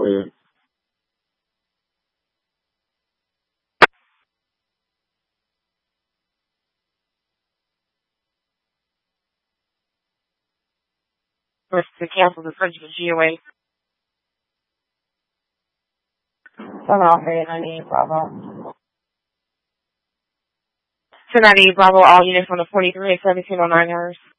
ahead. First to cancel the surgical GOA. 798 Bravo. 298 Bravo, all units on the 43 at 1709 hours.